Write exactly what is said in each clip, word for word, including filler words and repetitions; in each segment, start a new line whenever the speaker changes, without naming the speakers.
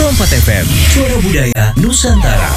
Perompak F M, Suara Budaya Nusantara.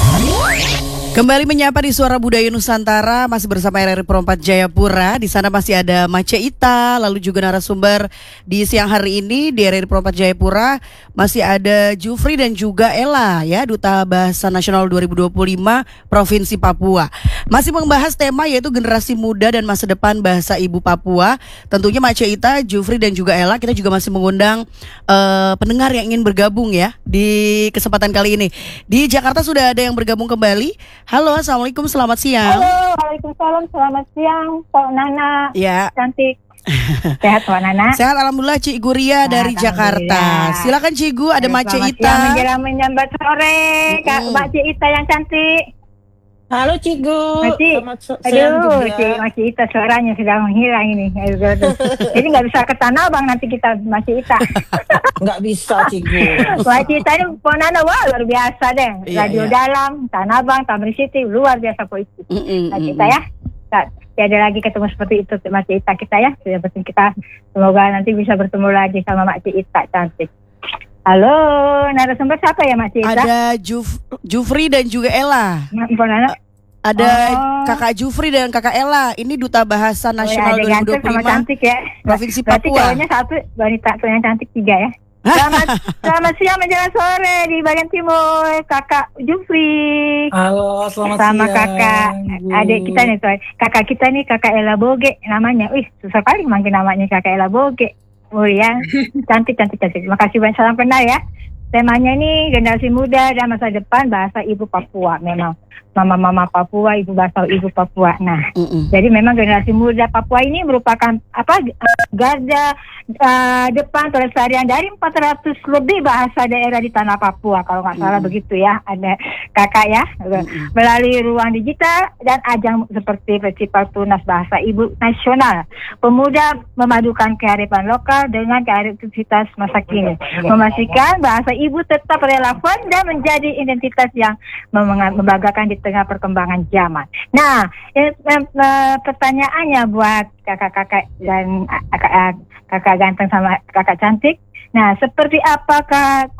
Kembali menyapa di Suara Budaya Nusantara, masih bersama R R I Perompak Jayapura. Di sana masih ada Mace Ita, lalu juga narasumber di siang hari ini di R R I Perompak Jayapura masih ada Jufri dan juga Ella, ya, Duta Bahasa Nasional dua ribu dua puluh lima Provinsi Papua. Masih membahas tema yaitu generasi muda dan masa depan bahasa ibu Papua. Tentunya Mace Ita, Jufri dan juga Ella, kita juga masih mengundang uh, pendengar yang ingin bergabung ya di kesempatan kali ini. Di Jakarta sudah ada yang bergabung kembali. Halo, assalamualaikum, selamat siang.
Halo, waalaikumsalam, selamat siang, Pak Nana.
Ya.
Cantik. Sehat, Pak Nana.
Sehat, alhamdulillah. Cik Guria dari Jakarta. Silakan Cik Gu, ada Mace Ita.
Siang, menjelang menyambat sore, Kak
Mm-mm.
Mace Ita yang cantik.
Halo Cigu.
Maci, aduh, Cik Mace Ita suaranya sudah menghilang ini. Aduh, aduh. Jadi nggak bisa ke Tanah Abang nanti kita Mace Ita.
Nggak bisa Cigu.
Mace Ita ini Pak Nana, wah luar biasa deh.
Iya,
Radio
iya.
Dalam, Tanah Abang, Tamrin City, luar biasa Pak itu.
Mm-mm,
Mace
mm-mm.
Ita ya. Tidak lagi ketemu seperti itu Mace Ita kita ya. Sudah penting kita semoga nanti bisa bertemu lagi sama Mace Ita cantik. Halo, narasumber siapa ya Mace Ita?
Ada Juf, Jufri dan juga Ella.
Pak Nana.
Ada
Oh.
Kakak Jufri dan Kakak Ella. Ini Duta Bahasa Nasional
ada
dua ribu dua
ganteng
puluh
sama
lima
cantik ya.
Provinsi
Berarti
Papua.
cowoknya satu, wanita yang cantik tiga ya. Selamat, selamat siang menjelang sore di bagian timur, Kakak Jufri.
Halo, selamat
Sama
siang.
kakak
Bu.
adik kita nih, soal kakak kita nih Kakak Ella Boge namanya. Wih, susah kali manggil namanya Kakak Ella Boge. Oh ya, cantik cantik cantik. Makasih banyak, salam kenal ya. Temanya ini generasi muda dan masa depan bahasa ibu Papua. Memang mama-mama Papua, ibu bahasa ibu Papua. Nah,
Mm-mm.
jadi memang generasi muda Papua ini merupakan apa garda uh, depan pelestarian dari empat ratus lebih bahasa daerah di tanah Papua kalau nggak salah
Mm.
begitu ya. Ada kakak ya,
Mm-mm.
melalui ruang digital dan ajang seperti Festival Tunas Bahasa Ibu Nasional. Pemuda memadukan kearifan lokal dengan kreativitas masa kini, memastikan bahasa ibu tetap relevan dan menjadi identitas yang mem- membanggakan di tengah perkembangan zaman. Nah, eh, eh, eh, pertanyaannya buat kakak-kakak dan eh, kakak, eh, kakak ganteng sama kakak cantik. Nah, seperti apakah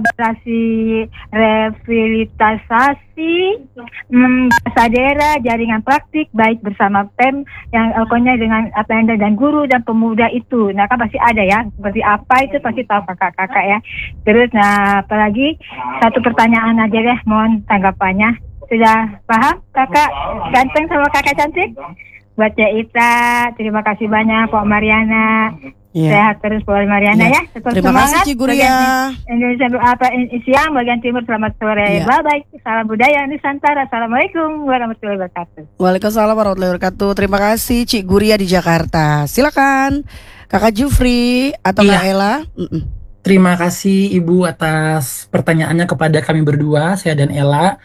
kolaborasi revitalisasi hmm, bahasa daerah, jaringan praktik baik bersama P E M yang pokoknya dengan apa yang ada dan guru dan pemuda itu. Nah, kan pasti ada ya. Seperti apa itu pasti tahu kakak-kakak ya. Terus, nah apalagi satu pertanyaan aja deh, mohon tanggapannya. Sudah paham kakak ganteng sama kakak cantik? Buat Cik Ita, terima kasih banyak Pak Mariana.
Iya.
Sehat terus Pak Mariana
Iya.
ya. Tetap
Terima kasih
semangat.
Cik Guria.
Bagian Indonesia apa in- siang bagian timur selamat sore.
Iya.
Bye bye. Salam budaya Nusantara. Assalamualaikum warahmatullahi wabarakatuh.
Waalaikumsalam warahmatullahi wabarakatuh. Terima kasih Cik Guria di Jakarta. Silakan Kakak Jufri atau
Iya.
Kak Ella. Mm-mm.
Terima kasih Ibu atas pertanyaannya kepada kami berdua, saya dan Ella.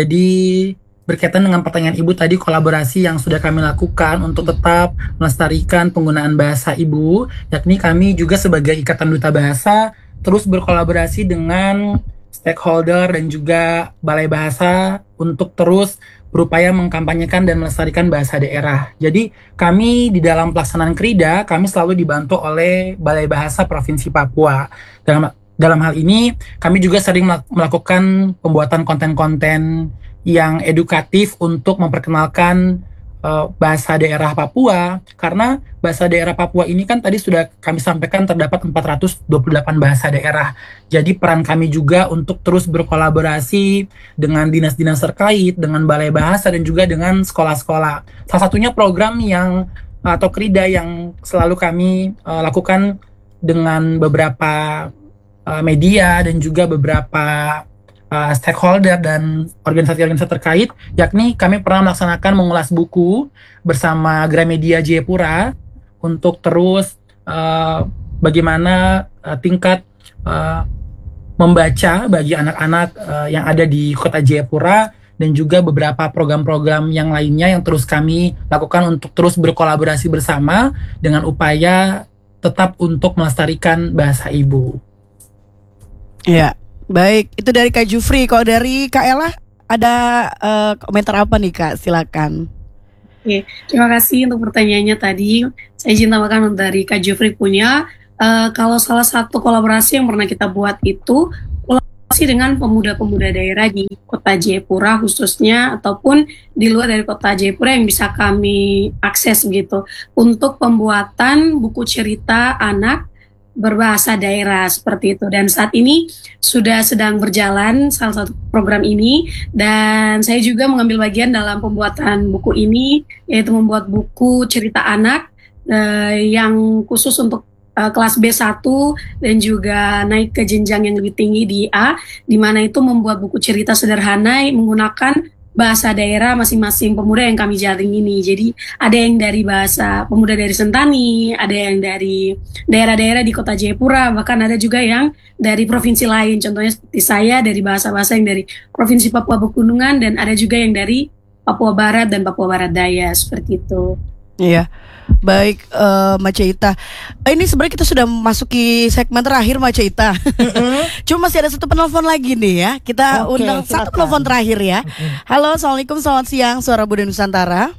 Jadi berkaitan dengan pertanyaan Ibu tadi, kolaborasi yang sudah kami lakukan untuk tetap melestarikan penggunaan bahasa Ibu, yakni kami juga sebagai Ikatan Duta Bahasa terus berkolaborasi dengan stakeholder dan juga Balai Bahasa untuk terus berupaya mengkampanyekan dan melestarikan bahasa daerah. Jadi kami di dalam pelaksanaan Krida, kami selalu dibantu oleh Balai Bahasa Provinsi Papua. Dalam dalam hal ini, kami juga sering melak- melakukan pembuatan konten-konten yang edukatif untuk memperkenalkan uh, bahasa daerah Papua, karena bahasa daerah Papua ini kan tadi sudah kami sampaikan terdapat empat ratus dua puluh delapan bahasa daerah. Jadi peran kami juga untuk terus berkolaborasi dengan dinas-dinas terkait, dengan Balai Bahasa dan juga dengan sekolah-sekolah. Salah satunya program yang atau Krida yang selalu kami uh, lakukan dengan beberapa uh, media dan juga beberapa uh, stakeholder dan organisasi-organisasi terkait, yakni kami pernah melaksanakan mengulas buku bersama Gramedia Jayapura untuk terus uh, bagaimana uh, tingkat uh, membaca bagi anak-anak uh, yang ada di kota Jayapura, dan juga beberapa program-program yang lainnya yang terus kami lakukan untuk terus berkolaborasi bersama dengan upaya tetap untuk melestarikan bahasa ibu.
Ya, baik. Itu dari Kak Jufri. Kalau dari Kak Ella ada uh, komentar apa nih Kak? Silakan.
Oke, terima kasih untuk pertanyaannya tadi. Saya izin tambahkan dari Kak Jufri punya. Uh, kalau salah satu kolaborasi yang pernah kita buat itu kolaborasi berkomunikasi dengan pemuda-pemuda daerah di Kota Jayapura khususnya ataupun di luar dari Kota Jayapura yang bisa kami akses begitu untuk pembuatan buku cerita anak berbahasa daerah seperti itu. Dan saat ini sudah sedang berjalan salah satu program ini, dan saya juga mengambil bagian dalam pembuatan buku ini, yaitu membuat buku cerita anak eh, yang khusus untuk eh, kelas B satu dan juga naik ke jenjang yang lebih tinggi di A, di mana itu membuat buku cerita sederhana menggunakan bahasa daerah masing-masing pemuda yang kami jaring ini. Jadi ada yang dari bahasa pemuda dari Sentani, ada yang dari daerah-daerah di Kota Jayapura, bahkan ada juga yang dari provinsi lain. Contohnya seperti saya dari bahasa-bahasa yang dari Provinsi Papua Pegunungan, dan ada juga yang dari Papua Barat dan Papua Barat Daya, seperti itu.
Iya. Baik, uh, Maceita. Ini sebenarnya kita sudah memasuki segmen terakhir, Maceita. Mm-hmm. Cuma masih ada satu penelpon lagi nih ya. Kita okay, undang silakan. Satu penelpon terakhir ya. Mm-hmm. Halo, assalamualaikum, selamat siang, Suara Budaya Nusantara.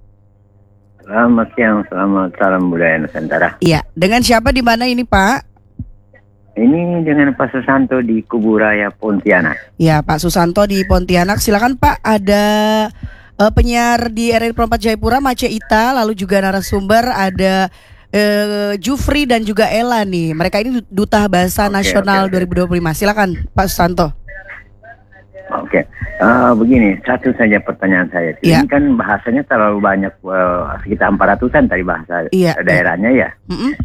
Selamat siang, selamat salam budaya Nusantara.
Iya, dengan siapa di mana ini, Pak?
Ini dengan Pak Susanto di Kuburaya, Pontianak.
Ya, Pak Susanto di Pontianak. Silakan Pak, ada Uh, penyiar di R R I Pro empat Jayapura, Maceita, lalu juga narasumber ada uh, Jufri dan juga Ella nih. Mereka ini Duta Bahasa okay, Nasional okay, okay. dua ribu dua puluh lima. Silakan Pak Susanto.
Oke, okay. uh, begini, satu saja pertanyaan saya. Ini yeah. kan bahasanya terlalu banyak, uh, sekitar empat ratusan tadi bahasa yeah, daerahnya yeah. ya. Mm-hmm.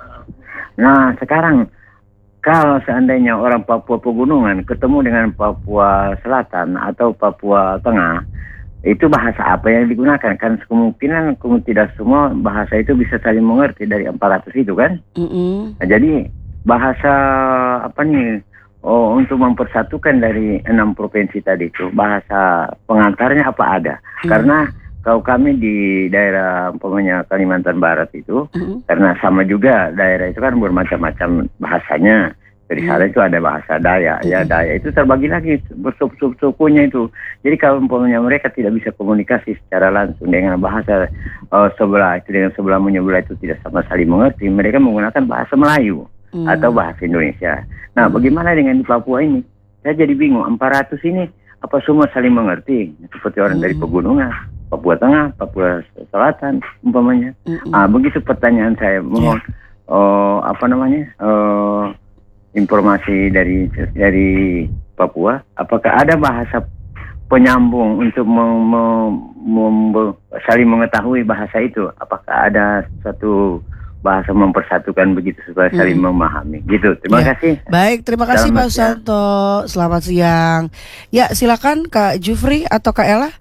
Nah sekarang kalau seandainya orang Papua Pegunungan ketemu dengan Papua Selatan atau Papua Tengah, itu bahasa apa yang digunakan? Kan kemungkinan tidak semua bahasa itu bisa saling mengerti dari empat ratus itu kan. Mm-hmm. Nah, jadi bahasa apa nih, oh, untuk mempersatukan dari enam provinsi tadi itu, bahasa pengantarnya apa ada? Mm-hmm. Karena kalau kami di daerah umpamanya Kalimantan Barat itu, mm-hmm. karena sama juga daerah itu kan bermacam-macam bahasanya. Jadi sana itu ada bahasa Dayak, ya Dayak itu terbagi lagi bersub-sub-sukunya itu. Jadi kalau umpamanya mereka tidak bisa komunikasi secara langsung dengan bahasa uh, sebelah itu dengan sebelah menyebelah itu tidak sama saling mengerti, mereka menggunakan bahasa Melayu hmm. atau bahasa Indonesia. Nah, bagaimana dengan di Papua ini? Saya jadi bingung, empat ratus ini apa semua saling mengerti? Seperti orang hmm. dari pegunungan, Papua Tengah, Papua Selatan umpamanya. Hmm. Ah, begitu pertanyaan saya. Mohon yeah. uh, apa namanya? Uh, informasi dari dari Papua, apakah ada bahasa penyambung untuk mem, mem, mem, saling mengetahui bahasa itu? Apakah ada satu bahasa mempersatukan begitu supaya saling hmm. memahami? Gitu. Terima ya. kasih.
Baik, terima kasih Pak Susanto. Selamat siang. Ya, silakan Kak Jufri atau Kak Ella.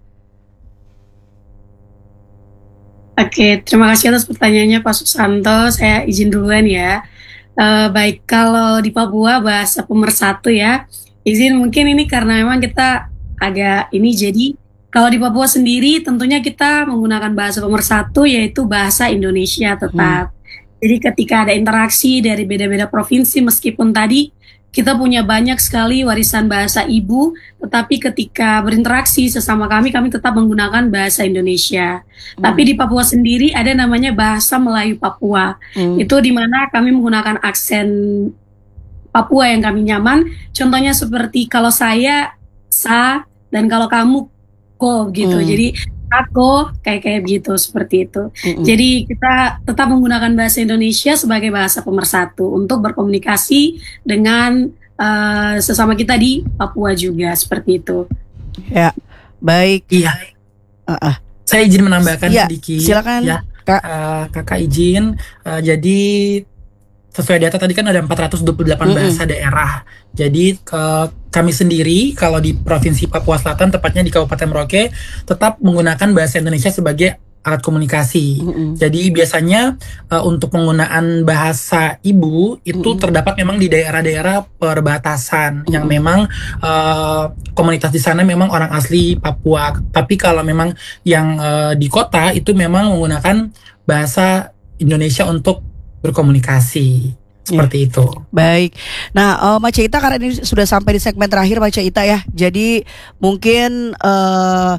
Oke, terima kasih atas pertanyaannya Pak Susanto. Saya izin duluan ya. Uh, baik, kalau di Papua bahasa pemersatu ya, izin mungkin ini karena memang kita agak ini, jadi kalau di Papua sendiri tentunya kita menggunakan bahasa pemersatu yaitu bahasa Indonesia tetap. Hmm. Jadi ketika ada interaksi dari beda-beda provinsi, meskipun tadi kita punya banyak sekali warisan bahasa ibu, tetapi ketika berinteraksi sesama kami, kami tetap menggunakan bahasa Indonesia. Hmm. Tapi di Papua sendiri ada namanya bahasa Melayu Papua. Hmm. Itu di mana kami menggunakan aksen Papua yang kami nyaman. Contohnya seperti kalau saya sa dan kalau kamu ko gitu. Hmm. Jadi aku kayak kayak gitu seperti itu. Mm-hmm. Jadi kita tetap menggunakan bahasa Indonesia sebagai bahasa pemersatu untuk berkomunikasi dengan uh, sesama kita di Papua juga seperti itu.
Ya, baik.
Iya. Uh-uh. Saya izin menambahkan ya, sedikit.
Silakan.
Ya, Kak. Uh, kakak izin. Uh, jadi sesuai data tadi kan ada empat ratus dua puluh delapan mm-hmm. bahasa daerah. Jadi ke kami sendiri kalau di Provinsi Papua Selatan, tepatnya di Kabupaten Merauke, tetap menggunakan bahasa Indonesia sebagai alat komunikasi. Mm-hmm. Jadi biasanya uh, untuk penggunaan bahasa ibu itu mm-hmm. terdapat memang di daerah-daerah perbatasan mm-hmm. yang memang uh, komunitas di sana memang orang asli Papua. Tapi kalau memang yang uh, di kota itu memang menggunakan bahasa Indonesia untuk berkomunikasi. Seperti ya. Itu.
Baik. Nah, uh, Maceita, karena ini sudah sampai di segmen terakhir Maceita ya. Jadi mungkin uh,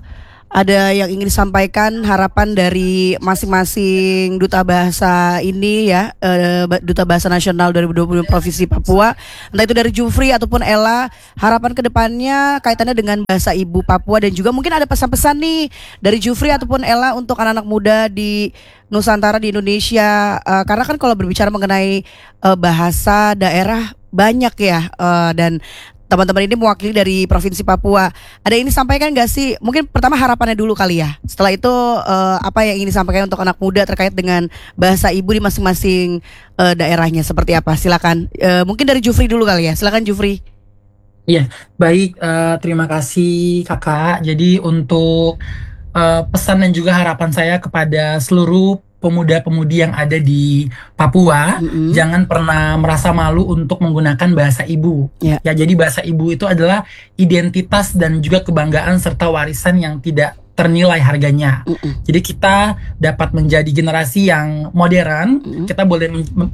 ada yang ingin disampaikan, harapan dari masing-masing duta bahasa ini ya, uh, Duta Bahasa Nasional dua ribu dua puluh Provinsi Papua, entah itu dari Jufri ataupun Ella, harapan kedepannya kaitannya dengan bahasa ibu Papua, dan juga mungkin ada pesan-pesan nih dari Jufri ataupun Ella untuk anak-anak muda di Nusantara, di Indonesia, uh, karena kan kalau berbicara mengenai uh, bahasa daerah banyak ya, uh, dan teman-teman ini mewakili dari Provinsi Papua. Ada yang disampaikan gak sih? Mungkin pertama harapannya dulu kali ya. Setelah itu uh, apa yang ingin disampaikan untuk anak muda terkait dengan bahasa ibu di masing-masing uh, daerahnya seperti apa? Silakan. Uh, mungkin dari Jufri dulu kali ya. Silakan Jufri.
Iya, baik. Uh, terima kasih Kakak. Jadi untuk uh, pesan dan juga harapan saya kepada seluruh pemuda-pemudi yang ada di Papua, mm-hmm. jangan pernah merasa malu untuk menggunakan bahasa ibu. Yeah. Ya, jadi bahasa ibu itu adalah identitas dan juga kebanggaan serta warisan yang tidak ternilai harganya. Mm-hmm. Jadi kita dapat menjadi generasi yang modern. Mm-hmm. Kita boleh men-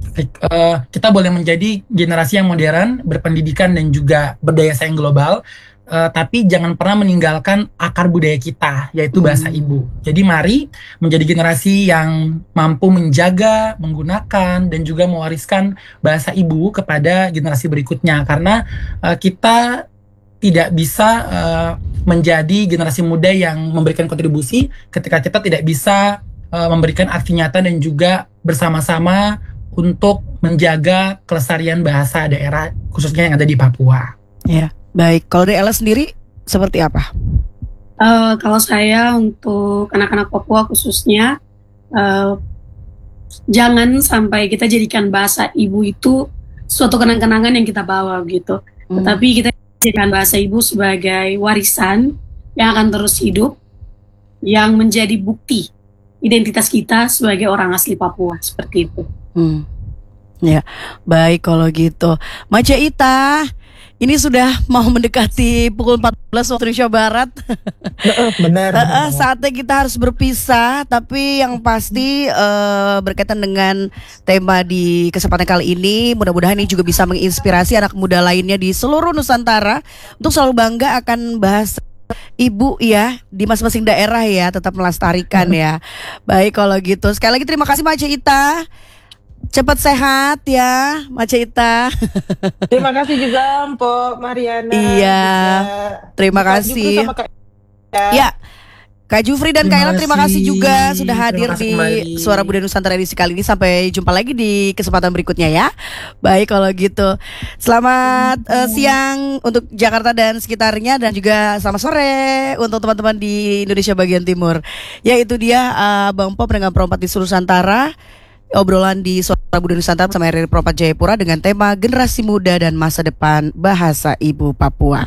uh, kita boleh menjadi generasi yang modern, berpendidikan dan juga berdaya saing global. Uh, tapi jangan pernah meninggalkan akar budaya kita, yaitu bahasa hmm. ibu. Jadi mari menjadi generasi yang mampu menjaga, menggunakan, dan juga mewariskan bahasa ibu kepada generasi berikutnya. Karena uh, kita tidak bisa uh, menjadi generasi muda yang memberikan kontribusi ketika kita tidak bisa uh, memberikan aksi nyata dan juga bersama-sama untuk menjaga kelestarian bahasa daerah, khususnya yang ada di Papua.
Ya. Baik, kalau dari Ella sendiri seperti apa?
Uh, kalau saya untuk anak-anak Papua khususnya, uh, jangan sampai kita jadikan bahasa ibu itu suatu kenang-kenangan yang kita bawa gitu. Hmm. Tetapi kita jadikan bahasa ibu sebagai warisan yang akan terus hidup, yang menjadi bukti identitas kita sebagai orang asli Papua, seperti itu.
Hmm. Ya, baik kalau gitu. Mace Ita, ini sudah mau mendekati pukul empat belas waktu Indonesia Barat.
Benar.
uh, saatnya kita harus berpisah, tapi yang pasti uh, berkaitan dengan tema di kesempatan kali ini, mudah-mudahan ini juga bisa menginspirasi anak muda lainnya di seluruh Nusantara untuk selalu bangga akan bahasa ibu ya di masing-masing daerah ya, tetap melestarikan ya. Baik kalau gitu, sekali lagi terima kasih Mace Ita. Cepat sehat ya, Mace Ita.
Terima kasih juga Mpok Mariana.
Iya. Terima kasih.
Sama Kak
ya. Kak Jufri dan Kak Ella, terima kasih juga sudah hadir di
kembali.
Suara Budaya Nusantara edisi kali ini. Sampai jumpa lagi di kesempatan berikutnya ya. Baik kalau gitu. Selamat uh, siang untuk Jakarta dan sekitarnya, dan juga selamat sore untuk teman-teman di Indonesia bagian timur. Ya itu dia uh, Bang Pop dengan perempat di seluruh Nusantara. Obrolan di Suara Budaya Nusantara bersama R R I Perempat Jayapura dengan tema Generasi Muda dan Masa Depan Bahasa Ibu Papua.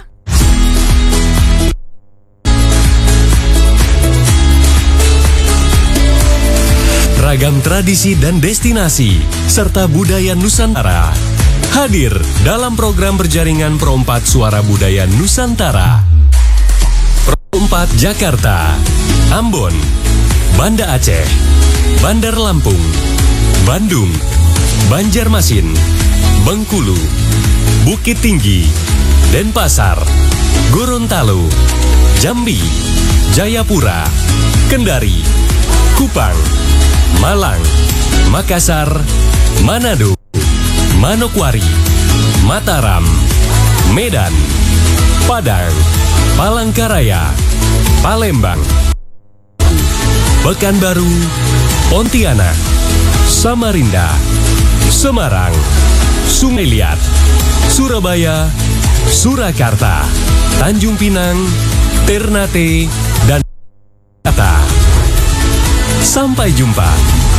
Ragam tradisi dan destinasi serta budaya Nusantara hadir dalam program berjaringan Perempat Suara Budaya Nusantara. Perempat Jakarta, Ambon, Banda Aceh, Bandar Lampung, Bandung, Banjarmasin, Bengkulu, Bukit Tinggi, Denpasar, Gorontalo, Jambi, Jayapura, Kendari, Kupang, Malang, Makassar, Manado, Manokwari, Mataram, Medan, Padang, Palangkaraya, Palembang, Pekanbaru, Pontianak, Samarinda, Semarang, Sungai Liat, Surabaya, Surakarta, Tanjung Pinang, Ternate, dan Jakarta. Sampai jumpa.